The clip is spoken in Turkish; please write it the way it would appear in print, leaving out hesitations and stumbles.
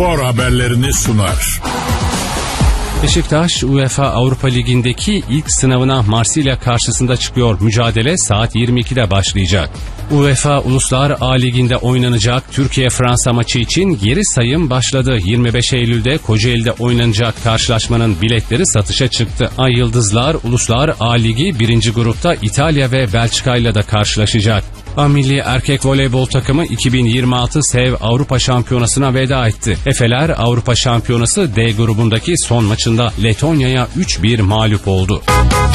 Spor haberlerini sunar. Beşiktaş, UEFA Avrupa Ligi'ndeki ilk sınavına Marsilya karşısında çıkıyor. Mücadele saat 22'de başlayacak. UEFA Uluslar A Ligi'nde oynanacak Türkiye-Fransa maçı için geri sayım başladı. 25 Eylül'de Kocaeli'de oynanacak karşılaşmanın biletleri satışa çıktı. Ay Yıldızlar Uluslar A Ligi 1. grupta İtalya ve Belçika ile de karşılaşacak. A Milli Erkek Voleybol takımı 2026 SEV Avrupa Şampiyonası'na veda etti. Efeler Avrupa Şampiyonası D grubundaki son maçında Letonya'ya 3-1 mağlup oldu.